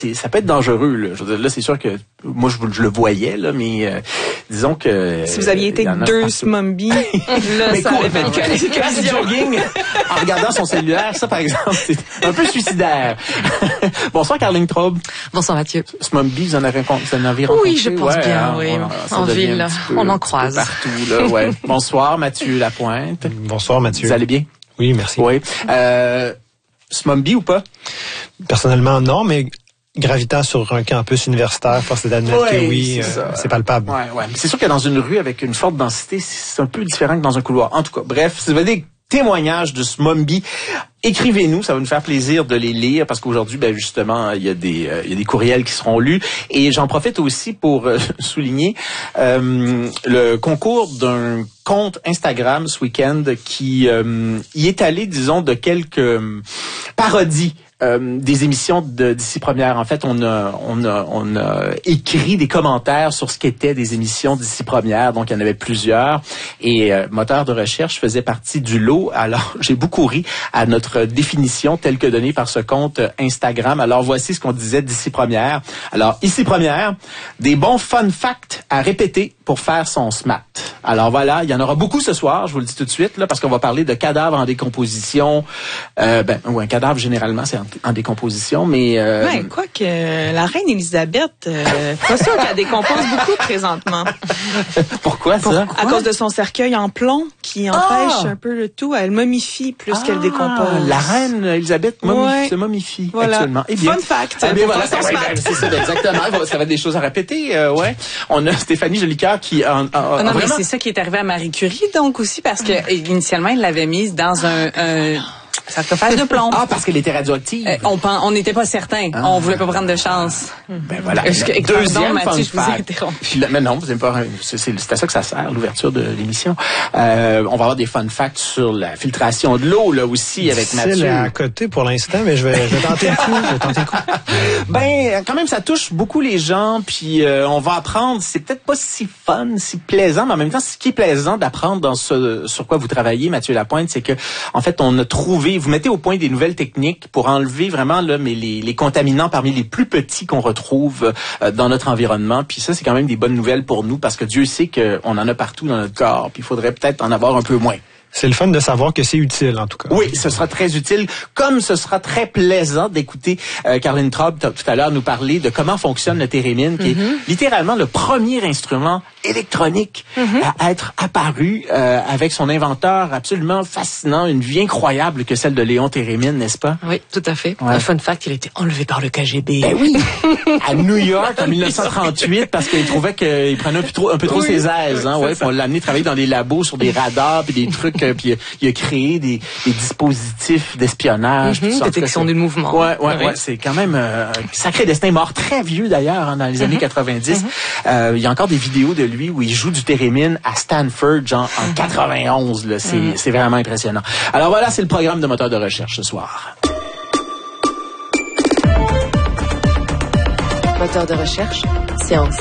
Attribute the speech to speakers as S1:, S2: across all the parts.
S1: ça peut être dangereux, là. Je veux dire, là, c'est sûr que moi, je le voyais, là, mais disons que...
S2: Si vous aviez été deux Smombi, là, ça aurait fait
S1: du jogging en regardant son cellulaire, ça, par exemple, c'est un peu suicidaire. Bonsoir, Caroline Traub.
S3: Bonsoir, Mathieu.
S1: Smombi, vous en avez rencontré?
S3: Oui, je pense bien, oui. En ville, on en croise.
S1: Partout, là, ouais. Bonsoir, Mathieu Lapointe.
S4: Bonsoir, Mathieu.
S1: Vous allez bien?
S4: Oui, merci.
S1: Oui. Smombi ou pas?
S4: Personnellement, non, mais gravitant sur un campus universitaire, force est d'admettre que oui, c'est palpable.
S1: Ouais. C'est sûr que dans une rue avec une forte densité, c'est un peu différent que dans un couloir. En tout cas, bref, si vous avez des témoignages de Smombi, écrivez-nous, ça va nous faire plaisir de les lire parce qu'aujourd'hui, ben justement, il y a des courriels qui seront lus. Et j'en profite aussi pour souligner le concours d'un compte Instagram ce week-end qui y est allé, disons, de quelques parodies des émissions d'ici première. En fait, on a écrit des commentaires sur ce qu'étaient des émissions d'ici première. Donc, il y en avait plusieurs. Et Moteur de recherche faisait partie du lot. Alors, j'ai beaucoup ri à notre définition telle que donnée par ce compte Instagram. Alors, voici ce qu'on disait d'ici première. Alors, ici première, des bons fun facts à répéter pour faire son SMAT. Alors voilà, il y en aura beaucoup ce soir, je vous le dis tout de suite, là, parce qu'on va parler de cadavres en décomposition. Un cadavre, généralement, c'est en décomposition, mais...
S2: quoique la reine Élisabeth, pas sûr qu'elle décompose beaucoup présentement.
S1: Pourquoi ça?
S2: À cause de son cercueil en plomb qui empêche un peu le tout. Elle momifie plus qu'elle décompose.
S1: La reine Élisabeth se momifie actuellement. Eh bien,
S2: fun fact.
S1: Eh bien, voilà, c'est ça, exactement. Ça va être des choses à répéter. Ouais. On a Stéphanie Jolicoeur qui...
S3: non, mais c'est ça qui est arrivé à Marie Curie, donc aussi, parce que initialement, il l'avait mise dans un sarcophage de plomb.
S1: Ah, parce qu'elle était radioactive.
S3: On n'était pas certain. On voulait pas prendre de chance.
S1: Ben voilà.
S3: Deuxième
S1: Mathieu,
S3: je vous ai interrompu.
S1: Mais non, vous n'aimez pas. C'est à ça que ça sert, l'ouverture de l'émission. On va avoir des fun facts sur la filtration de l'eau, là aussi, avec Mathieu.
S4: À côté pour l'instant, mais je vais tenter le coup.
S1: Ben, quand même, ça touche beaucoup les gens, puis on va apprendre. C'est peut-être pas si fun, si plaisant, mais en même temps, ce qui est plaisant d'apprendre dans ce sur quoi vous travaillez, Mathieu Lapointe, c'est que, en fait, on a trouvé, vous mettez au point des nouvelles techniques pour enlever vraiment là, mais les contaminants parmi les plus petits qu'on retrouve dans notre environnement. Puis ça, c'est quand même des bonnes nouvelles pour nous parce que Dieu sait qu'on en a partout dans notre corps. Puis il faudrait peut-être en avoir un peu moins.
S4: C'est le fun de savoir que c'est utile, en tout cas.
S1: Oui, ce sera très utile, comme ce sera très plaisant d'écouter Caroline Traub tout à l'heure nous parler de comment fonctionne le thérémine, qui est littéralement le premier instrument électronique à être apparu avec son inventeur absolument fascinant, une vie incroyable que celle de Léon Thérémine, n'est-ce pas?
S3: Oui, tout à fait.
S1: Ouais.
S3: Un fun fact, il a été enlevé par le KGB.
S1: Ben oui, à New York en 1938 parce qu'il trouvait qu'il prenait un peu trop ses aises. Hein, ouais, on l'a amené travailler dans des labos sur des radars puis des trucs. Puis il a créé des dispositifs d'espionnage.
S3: Détection du mouvement.
S1: Ouais. C'est quand même un sacré destin, mort très vieux d'ailleurs, hein, dans les années 90. Il y a encore des vidéos de lui où il joue du thérémine à Stanford, genre en 91. Là, c'est vraiment impressionnant. Alors voilà, c'est le programme de Moteur de recherche ce soir.
S5: Moteur de recherche, science.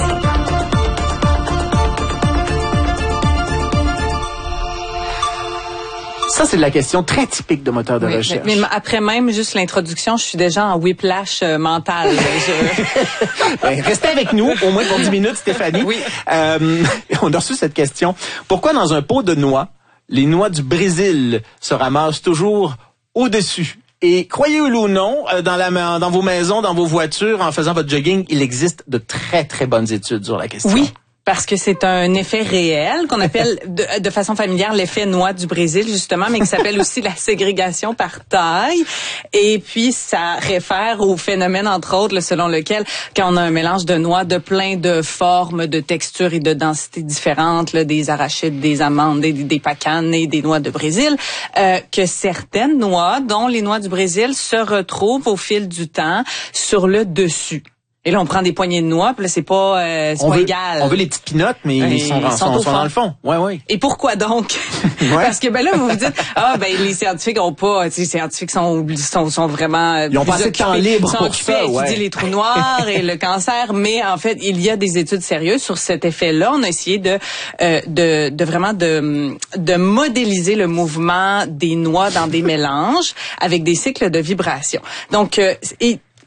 S1: Ça, c'est de la question très typique de Moteur de recherche.
S3: Mais après même juste l'introduction, je suis déjà en whiplash mental.
S1: Ben, restez avec nous, au moins pour 10 minutes, Stéphanie.
S3: Oui.
S1: On a reçu cette question. Pourquoi dans un pot de noix, les noix du Brésil se ramassent toujours au-dessus? Et croyez-le ou non, dans vos maisons, dans vos voitures, en faisant votre jogging, il existe de très, très bonnes études sur la question.
S3: Oui. Parce que c'est un effet réel qu'on appelle de façon familière l'effet noix du Brésil justement, mais qui s'appelle aussi la ségrégation par taille. Et puis ça réfère au phénomène entre autres selon lequel quand on a un mélange de noix de plein de formes, de textures et de densités différentes, là, des arachides, des amandes, des pacanes et des noix de Brésil, que certaines noix, dont les noix du Brésil, se retrouvent au fil du temps sur le dessus. Et là, on prend des poignées de noix, puis là, c'est pas égal.
S1: On veut les petites pinottes, mais ils sont dans le fond. Ouais.
S3: Et pourquoi donc? Parce que là, vous vous dites, les scientifiques ont pas, les scientifiques sont vraiment
S1: ils ont pas assez de temps libre pour ça,
S3: à étudier les trous noirs et le cancer, mais en fait, il y a des études sérieuses sur cet effet-là. On a essayé de vraiment de modéliser le mouvement des noix dans des mélanges avec des cycles de vibration. Donc,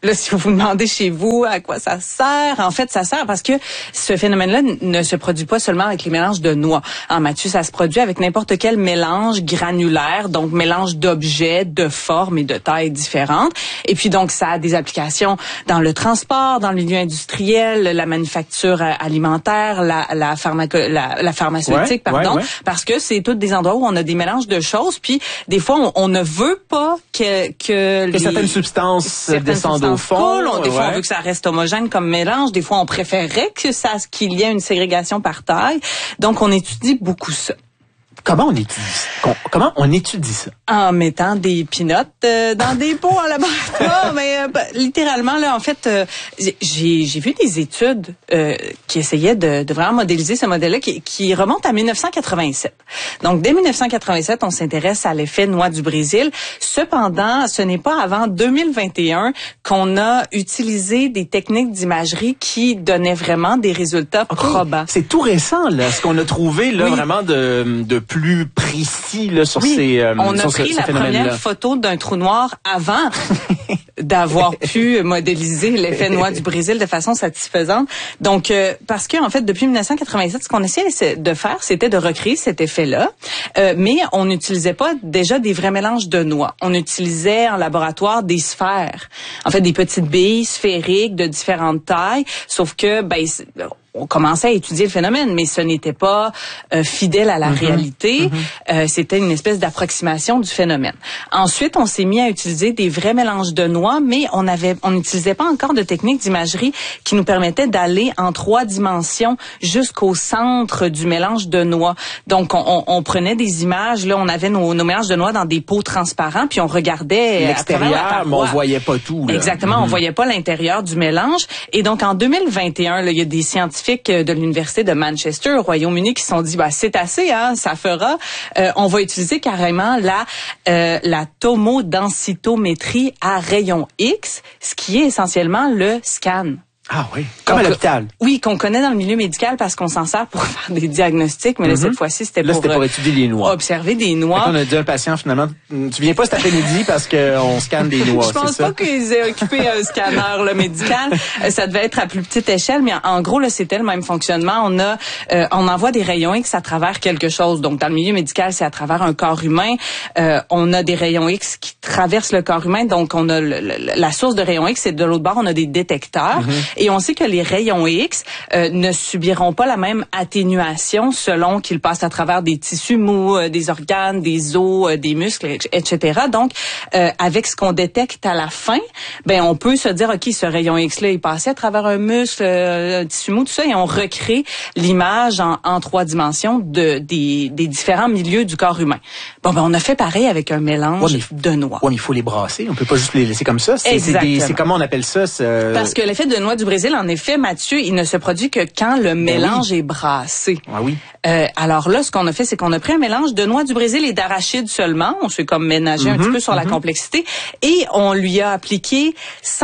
S3: là, si vous vous demandez chez vous à quoi ça sert, en fait, ça sert parce que ce phénomène-là ne se produit pas seulement avec les mélanges de noix. En Mathieu, ça se produit avec n'importe quel mélange granulaire, donc mélange d'objets, de formes et de tailles différentes. Et puis donc, ça a des applications dans le transport, dans le milieu industriel, la manufacture alimentaire, la pharmaceutique, parce que c'est tous des endroits où on a des mélanges de choses. Puis des fois, on ne veut pas que
S1: certaines substances descendent au fond.
S3: Des fois, on veut que ça reste homogène comme mélange. Des fois, on préférerait qu'il y ait une ségrégation par taille. Donc, on étudie beaucoup ça.
S1: Comment on étudie ça?
S3: En mettant des pinottes dans des pots en laboratoire. Mais littéralement, là, en fait, j'ai vu des études qui essayaient de vraiment modéliser ce modèle-là qui remonte à 1987. Donc, dès 1987, on s'intéresse à l'effet noix du Brésil. Cependant, ce n'est pas avant 2021 qu'on a utilisé des techniques d'imagerie qui donnaient vraiment des résultats probants.
S1: C'est tout récent, là, ce qu'on a trouvé, là, vraiment de plus précis, là, sur ces
S3: on a pris la première photo d'un trou noir avant d'avoir pu modéliser l'effet noix du Brésil de façon satisfaisante. Donc, parce que en fait, depuis 1987, ce qu'on essayait de faire, c'était de recréer cet effet-là, mais on n'utilisait pas déjà des vrais mélanges de noix. On utilisait en laboratoire des sphères, en fait, des petites billes sphériques de différentes tailles, sauf que on commençait à étudier le phénomène, mais ce n'était pas fidèle à la réalité. C'était une espèce d'approximation du phénomène. Ensuite, on s'est mis à utiliser des vrais mélanges de noix, mais on n'utilisait pas encore de technique d'imagerie qui nous permettait d'aller en 3 dimensions jusqu'au centre du mélange de noix. Donc, on prenait des images, là, on avait nos mélanges de noix dans des pots transparents, puis on regardait
S1: l'extérieur, mais on voyait pas tout, là.
S3: Exactement, on voyait pas l'intérieur du mélange. Et donc, en 2021, là, il y a des scientifiques de l'université de Manchester au Royaume-Uni qui se sont dit c'est assez, ça fera. On va utiliser carrément la tomodensitométrie à rayon X, ce qui est essentiellement le scan.
S1: Ah oui, comme à l'hôpital.
S3: Oui, qu'on connaît dans le milieu médical parce qu'on s'en sert pour faire des diagnostics, mais là, cette fois-ci, c'était pour
S1: étudier les noix.
S3: Observer des noix.
S1: On a dit à un patient, finalement, tu viens pas cet après-midi parce qu'on scanne des noix,
S3: Je pense pas qu'ils aient occupé un scanner médical. Ça devait être à plus petite échelle, mais en gros, là, c'était le même fonctionnement. On envoie des rayons X à travers quelque chose. Donc, dans le milieu médical, c'est à travers un corps humain. On a des rayons X qui traversent le corps humain. Donc, on a la source de rayons X et de l'autre bord, on a des détecteurs. Et on sait que les rayons X ne subiront pas la même atténuation selon qu'ils passent à travers des tissus mous, des organes, des os, des muscles, etc. Donc, avec ce qu'on détecte à la fin, on peut se dire, OK, ce rayon X-là, il passait à travers un muscle, un tissu mou, tout ça, et on recrée l'image en 3 dimensions des différents milieux du corps humain. On a fait pareil avec un mélange de noix.
S1: Oui, mais il faut les brasser. On peut pas juste les laisser comme ça. C'est comment on appelle ça?
S3: Parce que l'effet de noix du Brésil, en effet, Mathieu, il ne se produit que quand le mélange est brassé.
S1: Ah oui.
S3: Alors là, ce qu'on a fait, c'est qu'on a pris un mélange de noix du Brésil et d'arachide seulement. On s'est comme ménagé un petit peu sur la complexité. Et on lui a appliqué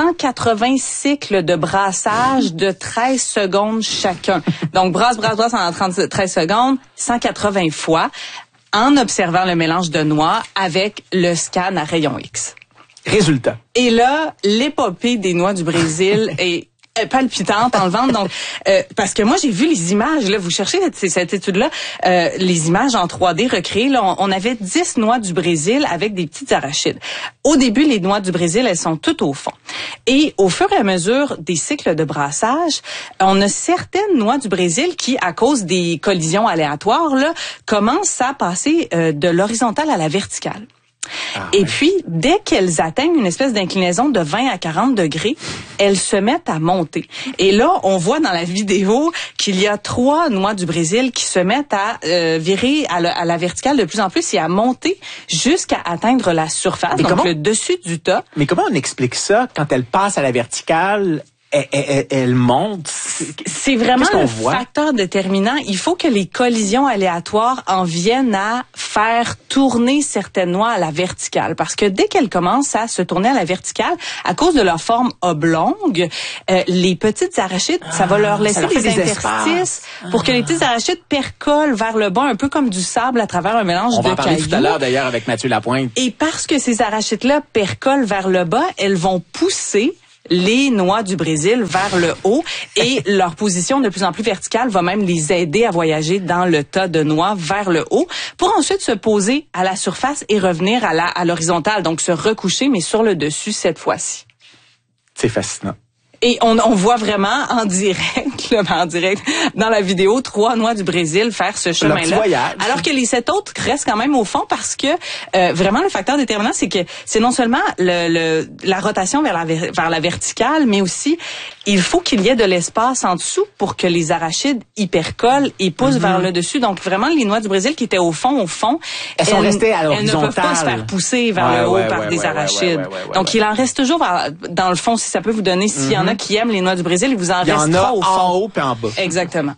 S3: 180 cycles de brassage de 13 secondes chacun. Donc, brasse pendant 13 secondes, 180 fois, en observant le mélange de noix avec le scan à rayon X.
S1: Résultat.
S3: Et là, l'épopée des noix du Brésil est palpitante en le ventre. Donc, parce que moi, j'ai vu les images. Là, vous cherchez cette étude-là, les images en 3D recréées. Là, on avait 10 noix du Brésil avec des petites arachides. Au début, les noix du Brésil, elles sont toutes au fond. Et au fur et à mesure des cycles de brassage, on a certaines noix du Brésil qui, à cause des collisions aléatoires, là, commencent à passer de l'horizontale à la verticale. Et puis, dès qu'elles atteignent une espèce d'inclinaison de 20 à 40 degrés, elles se mettent à monter. Et là, on voit dans la vidéo qu'il y a 3 noix du Brésil qui se mettent à virer à la verticale de plus en plus et à monter jusqu'à atteindre la surface, donc le dessus du tas.
S1: Mais comment on explique ça quand elles passent à la verticale? Elle monte.
S3: C'est vraiment le facteur déterminant. Il faut que les collisions aléatoires en viennent à faire tourner certaines noix à la verticale. Parce que dès qu'elles commencent à se tourner à la verticale, à cause de leur forme oblongue, les petites arachides, ça va leur laisser des interstices pour que les petites arachides percolent vers le bas, un peu comme du sable à travers un mélange de cailloux. On va en parler
S1: tout à l'heure d'ailleurs avec Mathieu Lapointe.
S3: Et parce que ces arachides-là percolent vers le bas, elles vont pousser les noix du Brésil vers le haut et leur position de plus en plus verticale va même les aider à voyager dans le tas de noix vers le haut pour ensuite se poser à la surface et revenir à l'horizontale, donc se recoucher mais sur le dessus cette fois-ci.
S1: C'est fascinant.
S3: Et on voit vraiment en direct dans la vidéo 3 noix du Brésil faire ce chemin-là. Alors que les 7 autres restent quand même au fond parce que vraiment le facteur déterminant, c'est que c'est non seulement la rotation vers la verticale, mais aussi il faut qu'il y ait de l'espace en dessous pour que les arachides y percolent et poussent vers le dessus. Donc vraiment les noix du Brésil qui étaient au fond,
S1: elles sont restées à l'horizontale.
S3: Elles ne peuvent pas se faire pousser vers le haut par des arachides. Donc il en reste toujours dans le fond, si ça peut vous donner, s'il y en a qui aiment les noix du Brésil, il vous en restera au fond.
S1: En haut et en bas.
S3: Exactement.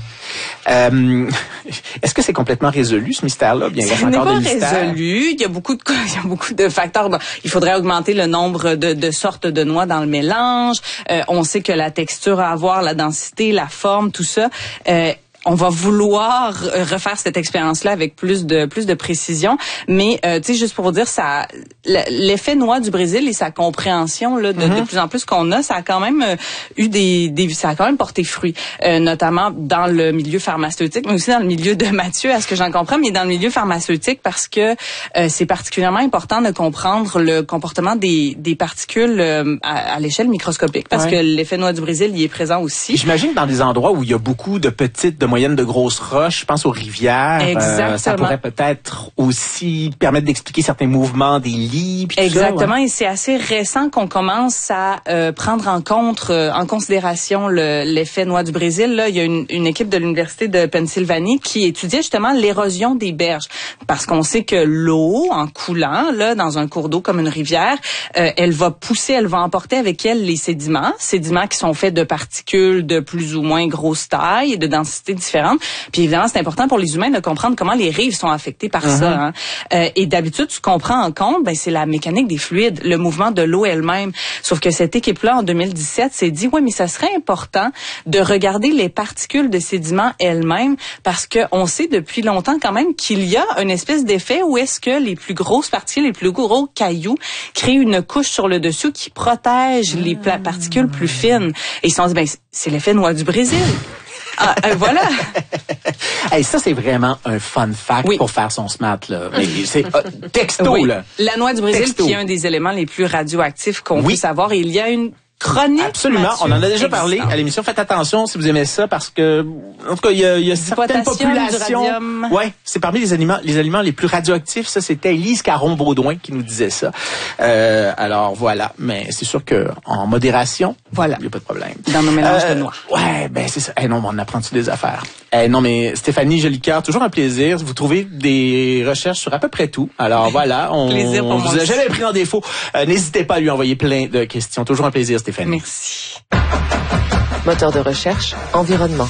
S1: Est-ce que c'est complètement résolu, ce mystère-là? Bien,
S3: ce n'est pas résolu. Il y a beaucoup de facteurs. Bon, il faudrait augmenter le nombre de sortes de noix dans le mélange. On sait que la texture à avoir, la densité, la forme, tout ça. On va vouloir refaire cette expérience-là avec plus de précision, mais tu sais, juste pour vous dire, ça, l'effet noix du Brésil et sa compréhension là de plus en plus qu'on a, ça a quand même ça a quand même porté fruit, notamment dans le milieu pharmaceutique, mais aussi dans le milieu de Mathieu, à ce que j'en comprends, mais dans le milieu pharmaceutique parce que c'est particulièrement important de comprendre le comportement des particules à l'échelle microscopique, parce que l'effet noix du Brésil y est présent aussi.
S1: J'imagine dans des endroits où il y a beaucoup de moyenne de grosses roches, je pense aux rivières. Ça pourrait peut-être aussi permettre d'expliquer certains mouvements des lits.
S3: Exactement, et c'est assez récent qu'on commence à prendre en considération l'effet noix du Brésil. Là, il y a une équipe de l'Université de Pennsylvanie qui étudiait justement l'érosion des berges, parce qu'on sait que l'eau, en coulant là dans un cours d'eau comme une rivière, elle va emporter avec elle les sédiments qui sont faits de particules de plus ou moins grosse taille et de densité différentes. Puis évidemment, c'est important pour les humains de comprendre comment les rives sont affectées par ça. Et d'habitude, ce qu'on prend en compte, c'est la mécanique des fluides, le mouvement de l'eau elle-même. Sauf que cette équipe-là, en 2017, s'est dit, mais ça serait important de regarder les particules de sédiments elles-mêmes, parce que on sait depuis longtemps quand même qu'il y a une espèce d'effet où est-ce que les plus grosses particules, les plus gros cailloux créent une couche sur le dessus qui protège les particules plus fines. Et ils se sont dit, c'est l'effet noix du Brésil. Voilà.
S1: Hey, ça, c'est vraiment un fun fact pour faire son SMAT, là. C'est texto, là.
S3: La noix du Brésil, qui est un des éléments les plus radioactifs qu'on puisse avoir. Et il y a une chronique.
S1: Absolument. On en a déjà parlé à l'émission. Faites attention si vous aimez ça, parce que, en tout cas, il y a certaines populations. Ouais, c'est parmi les aliments les plus radioactifs. Ça, c'était Élise Caron-Baudouin qui nous disait ça. Alors, voilà. Mais c'est sûr que, en modération.
S3: Voilà.
S1: Il n'y a pas de problème.
S3: Dans nos mélanges de noix.
S1: Ouais, c'est ça. Non, on apprend-tu des affaires? Non, mais Stéphanie Jolicoeur, toujours un plaisir. Vous trouvez des recherches sur à peu près tout. Alors, voilà. On vous a jamais pris en défaut. N'hésitez pas à lui envoyer plein de questions. Toujours un plaisir, Stéphanie.
S3: Merci.
S5: Moteur de recherche, environnement.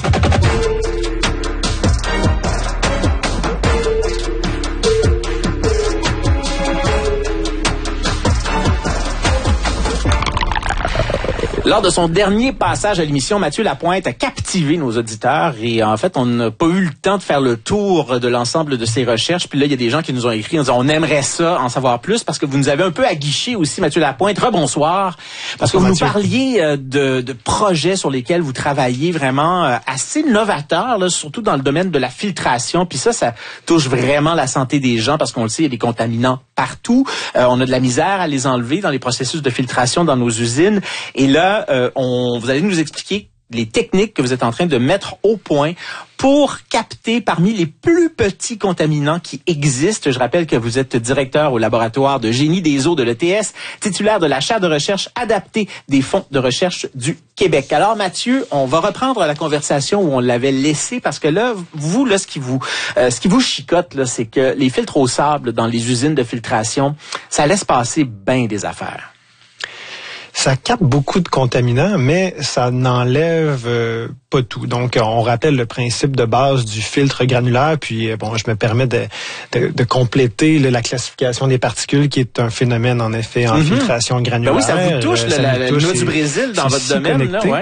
S1: Lors de son dernier passage à l'émission, Mathieu Lapointe a captivé nos auditeurs et en fait, on n'a pas eu le temps de faire le tour de l'ensemble de ses recherches. Puis là, il y a des gens qui nous ont écrit en disant on aimerait ça, en savoir plus, parce que vous nous avez un peu aguiché aussi, Mathieu Lapointe. Rebonsoir. Parce que vous nous parliez de projets sur lesquels vous travaillez vraiment assez novateurs, là, surtout dans le domaine de la filtration. Puis ça touche vraiment la santé des gens, parce qu'on le sait, il y a des contaminants partout. On a de la misère à les enlever dans les processus de filtration dans nos usines. Et là, vous allez nous expliquer les techniques que vous êtes en train de mettre au point pour capter parmi les plus petits contaminants qui existent. Je rappelle que vous êtes directeur au laboratoire de génie des eaux de l'ETS, titulaire de la chaire de recherche adaptée des fonds de recherche du Québec. Alors Mathieu, on va reprendre la conversation où on l'avait laissée, parce que là, vous, là, ce qui vous chicote, là, c'est que les filtres au sable dans les usines de filtration, ça laisse passer bien des affaires.
S4: Ça capte beaucoup de contaminants, mais ça n'enlève pas tout. Donc, on rappelle le principe de base du filtre granulaire, puis je me permets de compléter la classification des particules, qui est un phénomène, en effet, en filtration granulaire.
S1: Oui, ça vous touche, la noix du Brésil dans votre domaine. Là,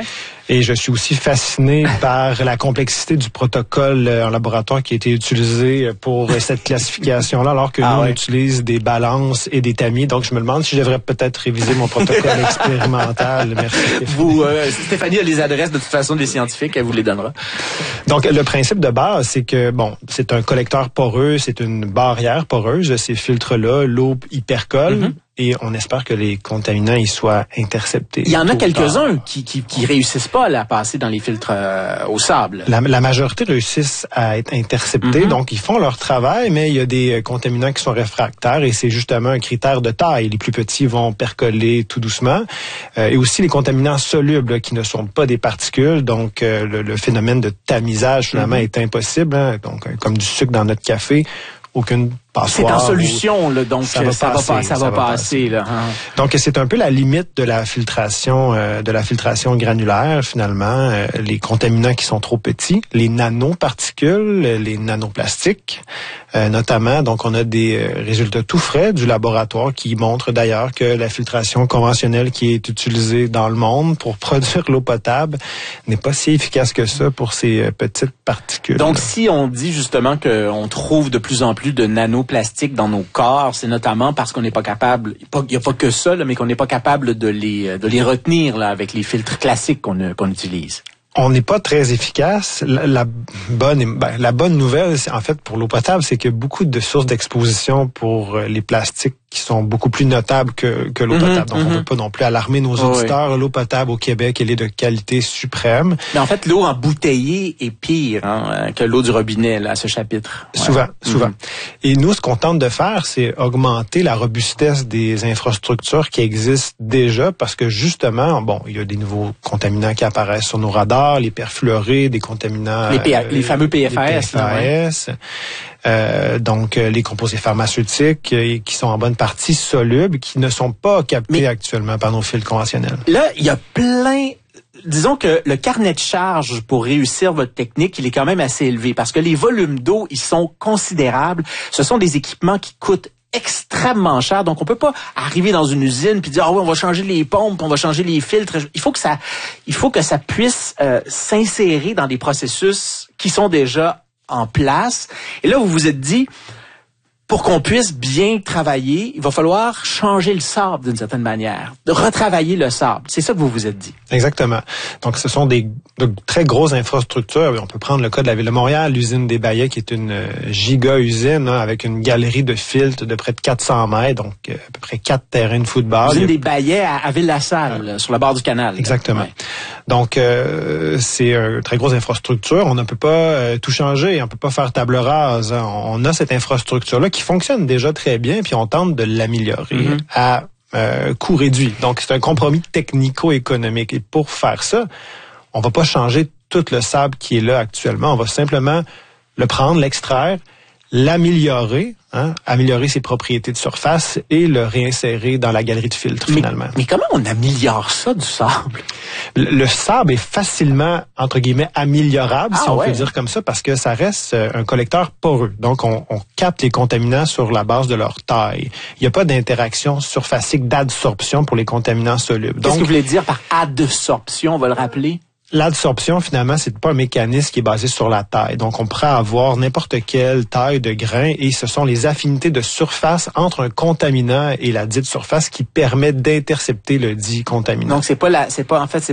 S4: Et je suis aussi fasciné par la complexité du protocole en laboratoire qui a été utilisé pour cette classification-là, alors que nous, on utilise des balances et des tamis. Donc, je me demande si je devrais peut-être réviser mon protocole expérimental. Merci, Stéphanie.
S1: Stéphanie a les adresses de toute façon des scientifiques, elle vous les donnera.
S4: Donc, le principe de base, c'est que, bon, c'est un collecteur poreux, c'est une barrière poreuse, ces filtres-là, l'eau y percole. Et on espère que les contaminants y soient interceptés.
S1: Il y en a quelques-uns qui réussissent pas à passer dans les filtres au sable.
S4: La majorité réussissent à être interceptés, donc ils font leur travail, mais il y a des contaminants qui sont réfractaires et c'est justement un critère de taille. Les plus petits vont percoler tout doucement. Et aussi les contaminants solubles qui ne sont pas des particules, donc le phénomène de tamisage finalement est impossible. Hein, donc comme du sucre dans notre café, aucune passoire. C'est en
S1: solution, là, donc ça va passer. Là.
S4: Donc c'est un peu la limite de la filtration granulaire finalement. Les contaminants qui sont trop petits, les nanoparticules, les nanoplastiques, notamment. Donc on a des résultats tout frais du laboratoire qui montrent d'ailleurs que la filtration conventionnelle qui est utilisée dans le monde pour produire l'eau potable n'est pas si efficace que ça pour ces petites particules.
S1: Donc si on dit justement qu'on trouve de plus en plus de nanoplastiques dans nos corps, c'est notamment parce qu'on n'est pas capable, il n'y a pas que ça, là, mais qu'on n'est pas capable de les retenir là, avec les filtres classiques qu'on utilise.
S4: On n'est pas très efficace. La bonne nouvelle, en fait, pour l'eau potable, c'est qu'il y a beaucoup de sources d'exposition pour les plastiques qui sont beaucoup plus notables que l'eau potable. Donc, on ne peut pas non plus alarmer nos auditeurs. Oui. L'eau potable au Québec, elle est de qualité suprême.
S1: Mais en fait, l'eau embouteillée est pire que l'eau du robinet, là, à ce chapitre.
S4: Ouais. Souvent. Et nous, ce qu'on tente de faire, c'est augmenter la robustesse des infrastructures qui existent déjà parce que, justement, bon, il y a des nouveaux contaminants qui apparaissent sur nos radars, les perfluorés, des contaminants...
S1: Les fameux PFAS.
S4: Donc, les composés pharmaceutiques qui sont en bonne partie solubles, qui ne sont pas captés actuellement par nos filtres conventionnels.
S1: Là, il y a plein... Disons que le carnet de charge pour réussir votre technique, il est quand même assez élevé parce que les volumes d'eau, ils sont considérables. Ce sont des équipements qui coûtent extrêmement cher. Donc, on peut pas arriver dans une usine puis dire, on va changer les pompes, on va changer les filtres. Il faut que ça puisse s'insérer dans des processus qui sont déjà en place. Et là, vous vous êtes dit, pour qu'on puisse bien travailler, il va falloir changer le sable d'une certaine manière, de retravailler le sable. C'est ça que vous vous êtes dit.
S4: Exactement. Donc, ce sont de très grosses infrastructures. On peut prendre le cas de la Ville de Montréal, l'usine des Ballets, qui est une giga-usine avec une galerie de filtres de près de 400 mètres, donc à peu près 4 terrains de football.
S1: L'usine des Ballets à Ville-la-Salle, sur la barre du canal.
S4: Exactement. Ouais. Donc, c'est une très grosse infrastructure. On ne peut pas tout changer. On ne peut pas faire table rase. On a cette infrastructure-là qui fonctionne déjà très bien, puis on tente de l'améliorer à coût réduit. Donc, c'est un compromis technico-économique. Et pour faire ça, on va pas changer tout le sable qui est là actuellement. On va simplement le prendre, l'extraire, l'améliorer, améliorer ses propriétés de surface et le réinsérer dans la galerie de filtres, finalement.
S1: Mais comment on améliore ça, du sable?
S4: Le sable est facilement, entre guillemets, améliorable, si on peut dire comme ça, parce que ça reste un collecteur poreux. Donc, on capte les contaminants sur la base de leur taille. Il n'y a pas d'interaction surfacique d'adsorption pour les contaminants solubles.
S1: Qu'est-ce que vous voulez dire par adsorption, on va le rappeler?
S4: L'adsorption, finalement, c'est pas un mécanisme qui est basé sur la taille. Donc, on pourrait avoir n'importe quelle taille de grain et ce sont les affinités de surface entre un contaminant et la dite surface qui permet d'intercepter le dit contaminant.
S1: Donc, c'est pas l'aspect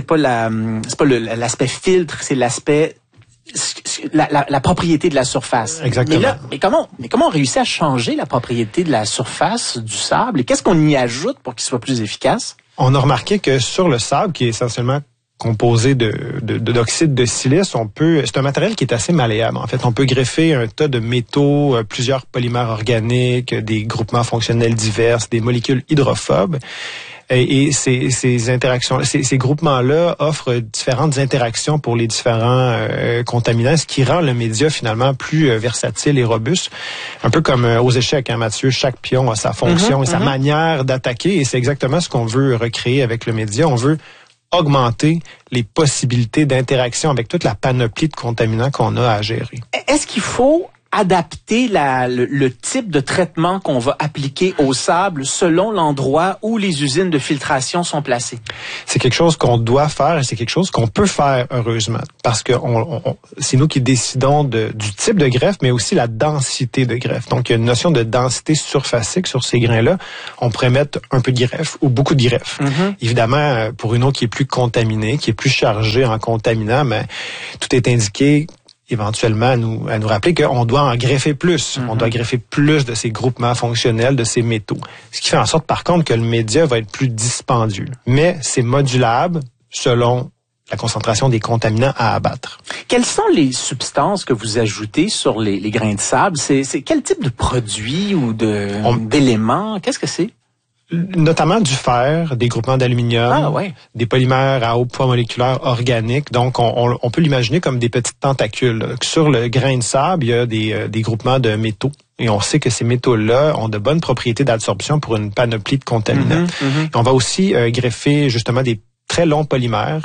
S1: filtre, c'est l'aspect la propriété de la surface.
S4: Exactement.
S1: Mais comment on réussit à changer la propriété de la surface du sable et qu'est-ce qu'on y ajoute pour qu'il soit plus efficace?
S4: On a remarqué que sur le sable, qui est essentiellement composé d'oxyde de silice, c'est un matériel qui est assez malléable. En fait, on peut greffer un tas de métaux, plusieurs polymères organiques, des groupements fonctionnels divers, des molécules hydrophobes. Et ces interactions, ces groupements-là offrent différentes interactions pour les différents contaminants, ce qui rend le média finalement plus versatile et robuste. Un peu comme aux échecs, Mathieu, chaque pion a sa fonction et sa manière d'attaquer. Et c'est exactement ce qu'on veut recréer avec le média. On veut augmenter les possibilités d'interaction avec toute la panoplie de contaminants qu'on a à gérer.
S1: Est-ce qu'il faut adapter le type de traitement qu'on va appliquer au sable selon l'endroit où les usines de filtration sont placées?
S4: C'est quelque chose qu'on doit faire et c'est quelque chose qu'on peut faire, heureusement, parce que c'est nous qui décidons du type de greffe, mais aussi la densité de greffe. Donc, il y a une notion de densité surfacique sur ces grains-là. On pourrait mettre un peu de greffe ou beaucoup de greffe. Mm-hmm. Évidemment, pour une eau qui est plus contaminée, qui est plus chargée en contaminants, mais tout est indiqué éventuellement à nous rappeler qu'on doit en greffer plus. Mm-hmm. On doit greffer plus de ces groupements fonctionnels, de ces métaux. Ce qui fait en sorte, par contre, que le média va être plus dispendieux. Mais c'est modulable selon la concentration des contaminants à abattre.
S1: Quelles sont les substances que vous ajoutez sur les grains de sable? C'est quel type de produit ou d'éléments? Qu'est-ce que c'est?
S4: Notamment du fer, des groupements d'aluminium, des polymères à haut poids moléculaire organiques. Donc, on peut l'imaginer comme des petites tentacules. Sur le grain de sable, il y a des groupements de métaux. Et on sait que ces métaux-là ont de bonnes propriétés d'absorption pour une panoplie de contaminants. Mm-hmm. On va aussi greffer justement des très longs polymères.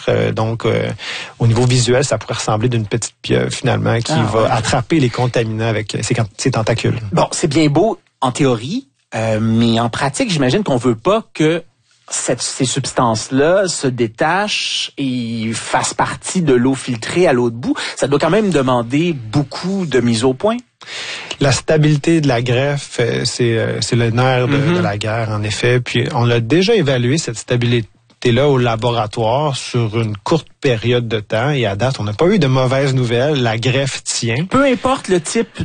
S4: Au niveau visuel, ça pourrait ressembler d'une petite pieuvre, finalement, qui va attraper les contaminants avec ses tentacules.
S1: Bon, c'est bien beau en théorie. Mais en pratique, j'imagine qu'on veut pas que ces substances-là se détachent et fassent partie de l'eau filtrée à l'autre bout. Ça doit quand même demander beaucoup de mise au point.
S4: La stabilité de la greffe, c'est le nerf de la guerre, en effet. Puis on a déjà évalué cette stabilité là au laboratoire sur une courte période de temps et à date, on n'a pas eu de mauvaises nouvelles. La greffe tient.
S1: Peu importe le type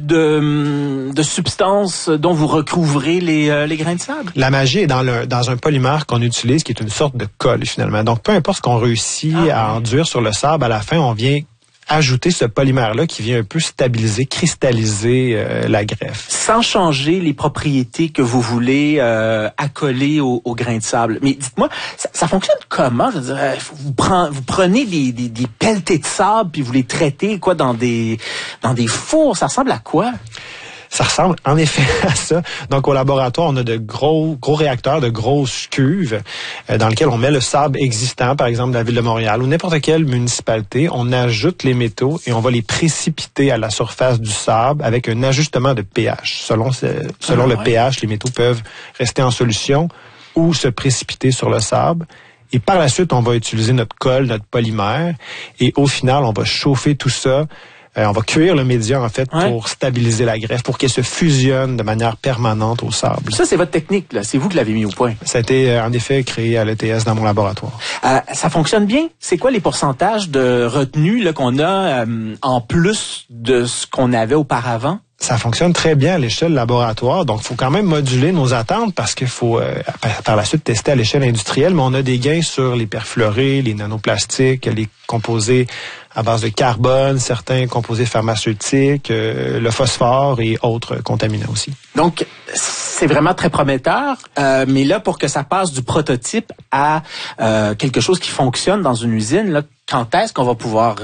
S1: de substance dont vous recouvrez les grains de sable.
S4: La magie est dans un polymère qu'on utilise qui est une sorte de colle finalement. Donc, peu importe ce qu'on réussit à enduire sur le sable, à la fin, on vient ajouter ce polymère-là qui vient un peu stabiliser, cristalliser la greffe.
S1: Sans changer les propriétés que vous voulez accoler au grain de sable. Mais dites-moi, ça fonctionne comment? Je veux dire, vous prenez des pelletés de sable puis vous les traitez dans des fours. Ça ressemble à quoi?
S4: Ça ressemble en effet à ça. Donc, au laboratoire, on a de gros réacteurs, de grosses cuves dans lesquelles on met le sable existant, par exemple de la ville de Montréal ou n'importe quelle municipalité. On ajoute les métaux et on va les précipiter à la surface du sable avec un ajustement de pH. Selon le pH, les métaux peuvent rester en solution ou se précipiter sur le sable. Et par la suite, on va utiliser notre colle, notre polymère. Et au final, on va chauffer tout ça. On va cuire le média, en fait, pour stabiliser la greffe, pour qu'elle se fusionne de manière permanente au sable.
S1: Ça, c'est votre technique, là. C'est vous qui l'avez mis au point.
S4: Ça a été, en effet, créé à l'ETS dans mon laboratoire.
S1: Ça fonctionne bien? C'est quoi les pourcentages de retenue là, qu'on a en plus de ce qu'on avait auparavant?
S4: Ça fonctionne très bien à l'échelle laboratoire, donc il faut quand même moduler nos attentes parce qu'il faut par la suite tester à l'échelle industrielle, mais on a des gains sur les perfluorés, les nanoplastiques, les composés à base de carbone, certains composés pharmaceutiques, le phosphore et autres contaminants aussi.
S1: Donc, c'est vraiment très prometteur, mais là, pour que ça passe du prototype à quelque chose qui fonctionne dans une usine, là, quand est-ce qu'on va pouvoir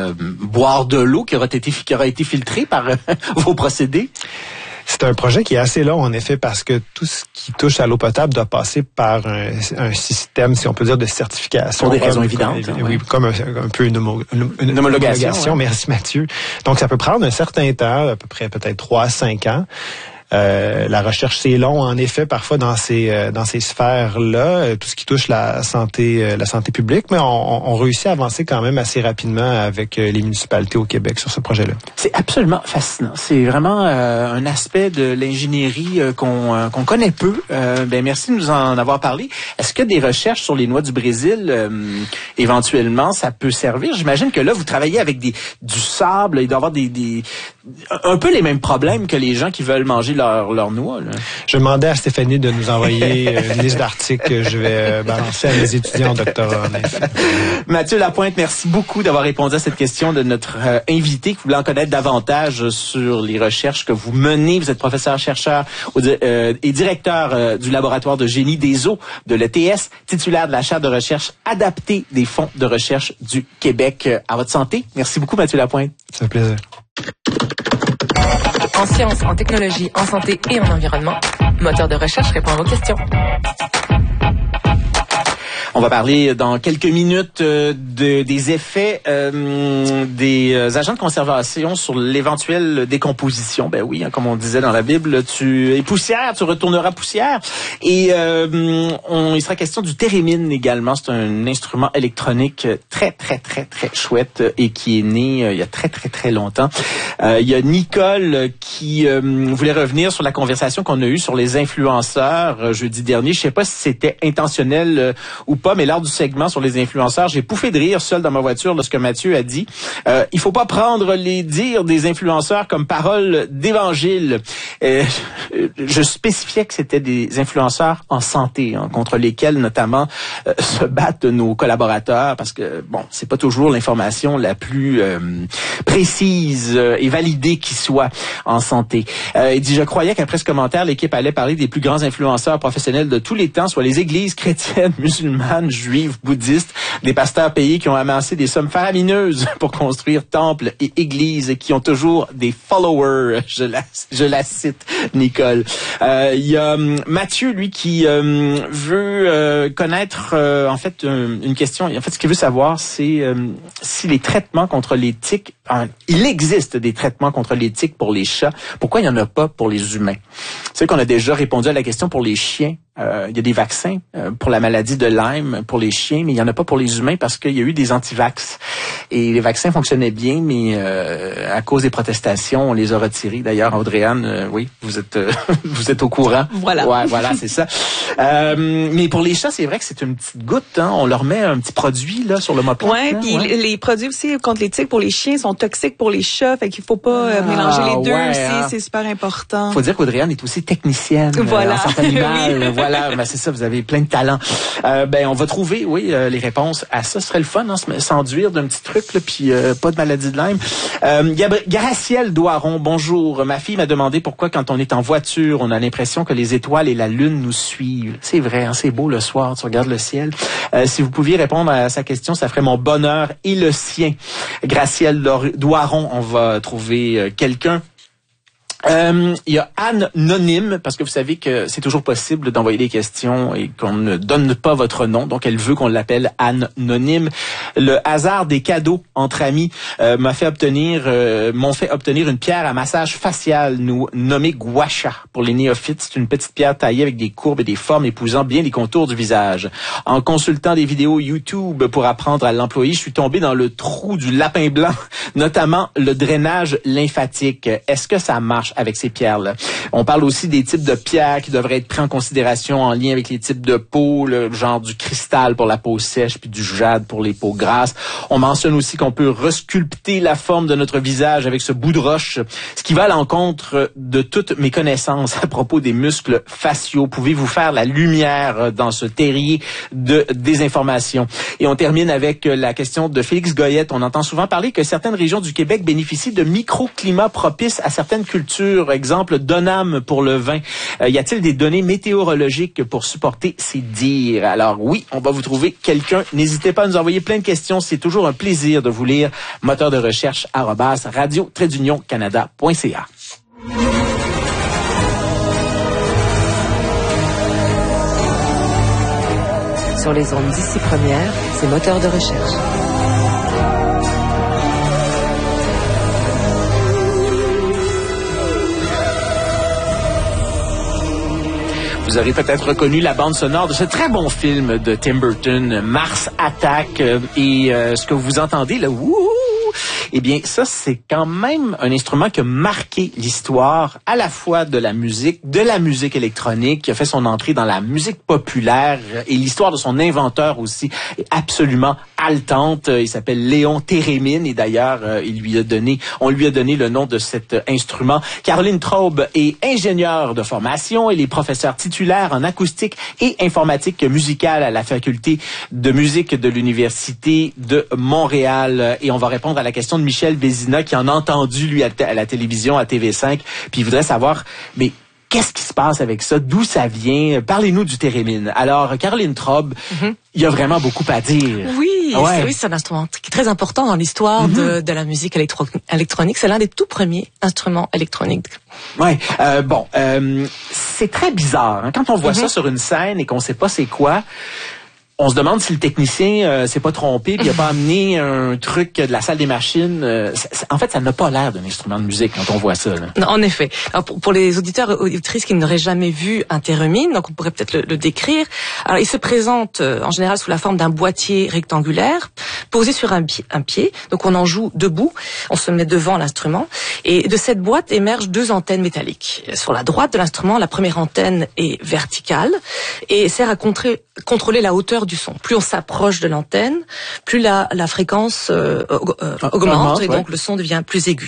S1: boire de l'eau qui aura été filtrée par vos procédés?
S4: C'est un projet qui est assez long, en effet, parce que tout ce qui touche à l'eau potable doit passer par un système, si on peut dire, de certification.
S1: Pour des raisons évidentes.
S4: Oui, comme un peu une homologation. Merci, Mathieu. Donc, ça peut prendre un certain temps, à peu près peut-être 3 à 5 ans. La recherche, c'est long, en effet, parfois dans ces sphères-là, tout ce qui touche la santé publique, mais on réussit à avancer quand même assez rapidement avec les municipalités au Québec sur ce projet-là.
S1: C'est absolument fascinant. C'est vraiment un aspect de l'ingénierie qu'on connaît peu. Merci de nous en avoir parlé. Est-ce que des recherches sur les noix du Brésil, éventuellement, ça peut servir? J'imagine que là, vous travaillez avec du sable. Il doit y avoir un peu les mêmes problèmes que les gens qui veulent manger leur noix. Là.
S4: Je demandais à Stéphanie de nous envoyer une liste d'articles que je vais balancer à mes étudiants en doctorat.
S1: Mathieu Lapointe, merci beaucoup d'avoir répondu à cette question de notre invité qui voulait en connaître davantage sur les recherches que vous menez. Vous êtes professeur-chercheur et directeur du laboratoire de génie des eaux de l'ETS, titulaire de la chaire de recherche adaptée des fonds de recherche du Québec. À votre santé. Merci beaucoup, Mathieu Lapointe.
S4: C'est un plaisir.
S5: En sciences, en technologie, en santé et en environnement, Moteur de recherche répond à vos questions.
S1: On va parler dans quelques minutes des effets des agents de conservation sur l'éventuelle décomposition. Ben oui, hein, comme on disait dans la Bible, tu es poussière, tu retourneras poussière. Et il sera question du thérémine également. C'est un instrument électronique très, très, très, très chouette et qui est né il y a très, très, très longtemps. Il y a Nicole qui voulait revenir sur la conversation qu'on a eue sur les influenceurs jeudi dernier. Je sais pas si c'était intentionnel ou pas, mais lors du segment sur les influenceurs, j'ai pouffé de rire seul dans ma voiture lorsque Mathieu a dit il faut pas prendre les dires des influenceurs comme parole d'évangile. Je spécifiais que c'était des influenceurs en santé, hein, contre lesquels notamment se battent nos collaborateurs, parce que bon, c'est pas toujours l'information la plus précise et validée qui soit en santé. Il dit, je croyais qu'après ce commentaire, l'équipe allait parler des plus grands influenceurs professionnels de tous les temps, soit les églises chrétiennes, musulmanes, juives, bouddhistes, des pasteurs payés qui ont amassé des sommes faramineuses pour construire temples et églises, qui ont toujours des followers. Je la cite, Nicole. Il y a Mathieu, lui, qui veut connaître en fait une question. En fait, ce qu'il veut savoir, c'est si les traitements contre les tiques, il existe des traitements contre les tiques pour les chats. Pourquoi il n'y en a pas pour les humains? C'est qu'on a déjà répondu à la question pour les chiens. Il y a des vaccins pour la maladie de Lyme pour les chiens, mais il n'y en a pas pour les humains parce qu'il y a eu des anti-vax. Et les vaccins fonctionnaient bien, mais à cause des protestations, on les a retirés. D'ailleurs, Audrey-Anne, oui, vous êtes au courant.
S2: Voilà.
S1: Ouais, voilà, c'est ça. Mais pour les chats, c'est vrai que c'est une petite goutte. Hein. On leur met un petit produit là sur le moplate.
S2: Ouais, puis les produits aussi contre les tiques pour les chiens sont toxiques pour les chats, fait qu'il faut pas mélanger les deux aussi. Hein. C'est super important.
S1: Faut dire qu'Audrey-Anne est aussi technicienne en santé animale.
S2: Oui.
S1: Voilà, ben c'est ça, vous avez plein de talents. On va trouver, les réponses à ça. Ce serait le fun, hein, s'enduire d'un petit truc, là, puis pas de maladie de Lyme. Gracielle Doiron, bonjour. Ma fille m'a demandé pourquoi, quand on est en voiture, on a l'impression que les étoiles et la lune nous suivent. C'est vrai, hein, c'est beau le soir, tu regardes le ciel. Si vous pouviez répondre à sa question, ça ferait mon bonheur et le sien. Gracielle Doiron, on va trouver quelqu'un. Il y a Anonyme, parce que vous savez que c'est toujours possible d'envoyer des questions et qu'on ne donne pas votre nom, donc elle veut qu'on l'appelle Anonyme. Le hasard des cadeaux entre amis m'ont fait obtenir une pierre à massage facial nommée Gua Sha. Pour les néophytes, c'est une petite pierre taillée avec des courbes et des formes épousant bien les contours du visage. En consultant des vidéos YouTube pour apprendre à l'employer, je suis tombé dans le trou du lapin blanc, notamment le drainage lymphatique. Est-ce que ça marche avec ces pierres-là? On parle aussi des types de pierres qui devraient être pris en considération en lien avec les types de peau, le genre du cristal pour la peau sèche puis du jade pour les peaux grasses. On mentionne aussi qu'on peut resculpter la forme de notre visage avec ce bout de roche, ce qui va à l'encontre de toutes mes connaissances à propos des muscles faciaux. Pouvez-vous faire la lumière dans ce terrier de désinformation? Et on termine avec la question de Félix Goyette. On entend souvent parler que certaines régions du Québec bénéficient de microclimats propices à certaines cultures. Exemple, Donham pour le vin. Y a-t-il des données météorologiques pour supporter ces dires? Alors oui, on va vous trouver quelqu'un. N'hésitez pas à nous envoyer plein de questions. C'est toujours un plaisir de vous lire. Moteur de recherche @radio-canada.ca.
S5: Sur les ondes d'ici première, c'est Moteur de recherche.
S1: Vous aurez peut-être reconnu la bande sonore de ce très bon film de Tim Burton, Mars Attack. Et ce que vous entendez, là, wouhou, eh bien, ça, c'est quand même un instrument qui a marqué l'histoire à la fois de la musique électronique, qui a fait son entrée dans la musique populaire, et l'histoire de son inventeur aussi est absolument haletante. Il s'appelle Léon Thérémine, et d'ailleurs, on lui a donné le nom de cet instrument. Caroline Traub est ingénieure de formation. Elle est professeure titulaire en acoustique et informatique musicale à la faculté de musique de l'Université de Montréal. Et on va répondre à la question de Michel Vézina, qui en a entendu, lui, à la télévision, à TV5, puis il voudrait savoir, mais qu'est-ce qui se passe avec ça? D'où ça vient? Parlez-nous du thérémine. Alors, Caroline Traub, il y a vraiment beaucoup à dire.
S6: Oui, c'est un instrument très important dans l'histoire de la musique électronique. C'est l'un des tout premiers instruments électroniques.
S1: Ouais, c'est très bizarre. Hein? Quand on voit ça sur une scène et qu'on sait pas c'est quoi, On se demande si le technicien s'est pas trompé puis il a pas amené un truc de la salle des machines. En fait, ça n'a pas l'air d'un instrument de musique quand on voit ça. Là.
S6: Non, en effet. Alors, pour les auditeurs et auditrices qui n'auraient jamais vu un thérémine, donc on pourrait peut-être le décrire. Alors, il se présente en général sous la forme d'un boîtier rectangulaire posé sur un pied. Donc on en joue debout. On se met devant l'instrument et de cette boîte émergent 2 antennes métalliques. Sur la droite de l'instrument, la première antenne est verticale et sert à contrôler la hauteur du son. Plus on s'approche de l'antenne, plus la fréquence augmente et donc le son devient plus aigu.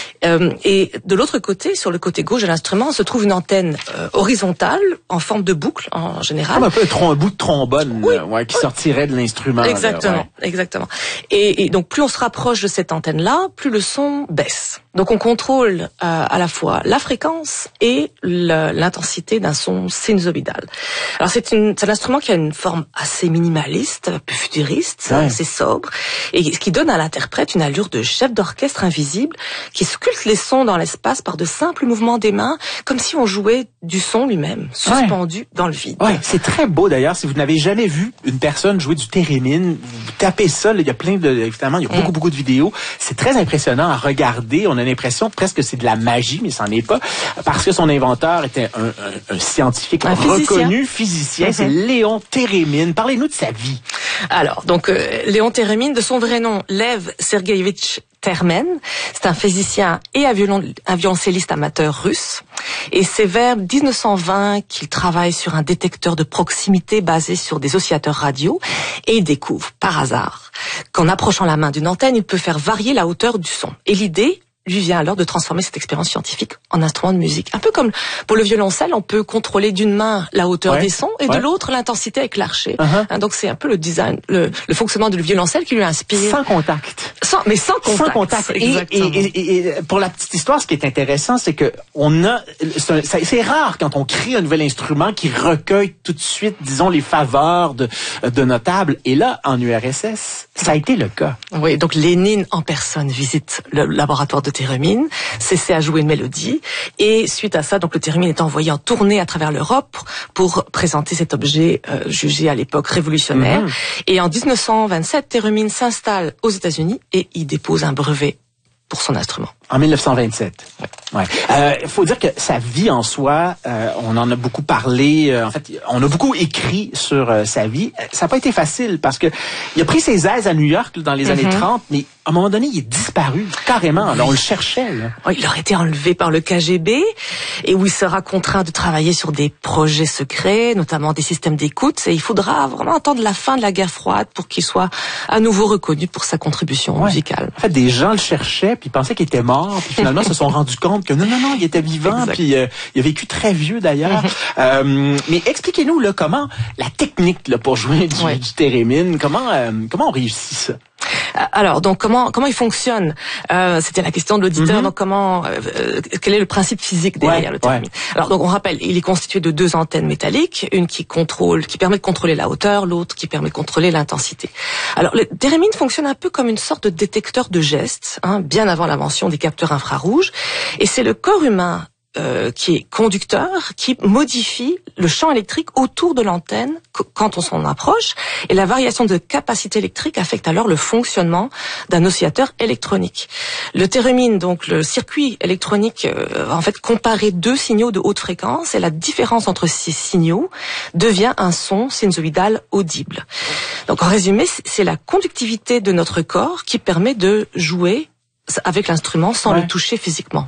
S6: Et de l'autre côté, sur le côté gauche de l'instrument, se trouve une antenne horizontale en forme de boucle en général.
S1: Comme un peu un bout de trombone qui sortirait de l'instrument.
S6: Exactement,
S1: là,
S6: exactement. Et donc plus on se rapproche de cette antenne-là, plus le son baisse. Donc on contrôle à la fois la fréquence et l'intensité d'un son sinusoïdal. Alors c'est un instrument qui a une forme assez minimaliste, un peu futuriste, assez sobre, et ce qui donne à l'interprète une allure de chef d'orchestre invisible qui sculpte les sons dans l'espace par de simples mouvements des mains, comme si on jouait du son lui-même, suspendu dans le vide.
S1: Ouais, c'est très beau d'ailleurs. Si vous n'avez jamais vu une personne jouer du thérémine, vous tapez ça, là, il y a plein de, évidemment, il y a beaucoup de vidéos. C'est très impressionnant à regarder. On a l'impression presque que c'est de la magie, mais ça n'en est pas, parce que son inventeur était un scientifique reconnu, physicien. C'est Léon Térémine. Parlez-nous de sa vie.
S6: Alors, donc, Léon Térémine, de son vrai nom, Lev Sergueïevitch Termen, c'est un physicien et un violoncelliste amateur russe. Et c'est vers 1920 qu'il travaille sur un détecteur de proximité basé sur des oscillateurs radio et il découvre, par hasard, qu'en approchant la main d'une antenne, il peut faire varier la hauteur du son. Et l'idée lui vient alors de transformer cette expérience scientifique en instrument de musique. Un peu comme pour le violoncelle, on peut contrôler d'une main la hauteur des sons et de l'autre l'intensité avec l'archet. Donc c'est un peu le design, le fonctionnement du violoncelle qui lui inspire.
S1: Sans contact.
S6: Sans contact.
S1: Sans contact. Et pour la petite histoire, ce qui est intéressant, c'est que c'est rare quand on crée un nouvel instrument qui recueille tout de suite, disons, les faveurs de notables. Et là, en URSS, ça a été le cas.
S6: Oui, donc Lénine en personne visite le laboratoire de Térémine, s'essaie à jouer une mélodie et suite à ça, donc le Térémine est envoyé en tournée à travers l'Europe pour présenter cet objet jugé à l'époque révolutionnaire. Et en 1927, Térémine s'installe aux États-Unis et il dépose un brevet pour son instrument.
S1: En 1927. Ouais. Faut dire que sa vie en soi, on en a beaucoup parlé. En fait, on a beaucoup écrit sur sa vie. Ça n'a pas été facile parce que il a pris ses aises à New York dans les années 30, mais à un moment donné, il est disparu carrément. Alors, on le cherchait. Là.
S6: Il aurait été enlevé par le KGB et où il sera contraint de travailler sur des projets secrets, notamment des systèmes d'écoute. Et il faudra vraiment attendre la fin de la guerre froide pour qu'il soit à nouveau reconnu pour sa contribution musicale.
S1: En fait, des gens le cherchaient puis ils pensaient qu'il était mort. Puis finalement, se sont rendus compte que non, il était vivant. Puis il a vécu très vieux d'ailleurs. Mais expliquez-nous là comment la technique là pour jouer du Térémine, comment on réussit ça?
S6: Alors, donc comment il fonctionne? C'était la question de l'auditeur. Donc quel est le principe physique derrière le Térémine? Alors donc on rappelle, il est constitué de 2 antennes métalliques, une qui permet de contrôler la hauteur, l'autre qui permet de contrôler l'intensité. Alors le Térémine fonctionne un peu comme une sorte de détecteur de gestes, bien avant l'invention des capteurs infrarouges, et c'est le corps humain qui est conducteur, qui modifie le champ électrique autour de l'antenne quand on s'en approche, et la variation de capacité électrique affecte alors le fonctionnement d'un oscillateur électronique. Le Térémine, donc le circuit électronique, va en fait comparer 2 signaux de haute fréquence, et la différence entre ces signaux devient un son sinusoïdal audible. Donc en résumé, c'est la conductivité de notre corps qui permet de jouer avec l'instrument sans le toucher physiquement.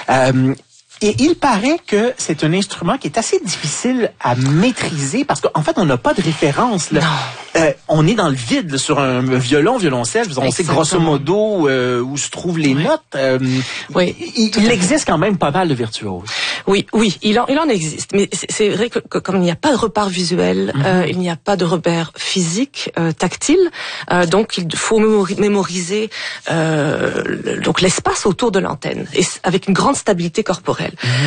S1: Et il paraît que c'est un instrument qui est assez difficile à maîtriser parce qu'en fait, on n'a pas de référence. Là. On est dans le vide là, sur un violoncelle. On sait grosso modo où se trouvent les notes. Il existe quand même pas mal de virtuoses.
S6: Oui, il en existe. Mais c'est vrai que comme il n'y a pas de repère visuel, il n'y a pas de repère physique, tactile, donc il faut mémoriser donc l'espace autour de l'antenne et avec une grande stabilité corporelle.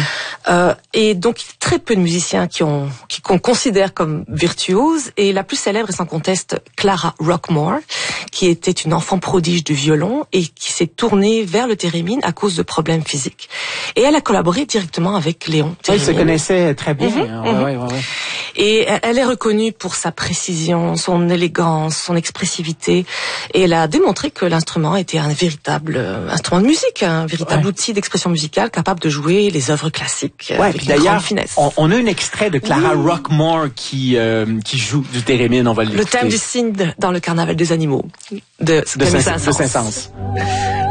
S6: Et donc très peu de musiciens qu'on considère comme virtuoses, et la plus célèbre est sans conteste Clara Rockmore, qui était une enfant prodige du violon et qui s'est tournée vers le Térémine à cause de problèmes physiques. Et elle a collaboré directement avec Léon Térémine.
S1: Elle se connaissait très bien.
S6: Et elle est reconnue pour sa précision, son élégance, son expressivité. Et elle a démontré que l'instrument était un véritable instrument de musique, un véritable outil d'expression musicale capable de jouer les œuvres classiques avec une grande finesse.
S1: On a un extrait de Clara Rockmore qui joue du thérémine, on va l'écouter.
S6: Le thème du cygne dans le carnaval des animaux de Saint-Saëns.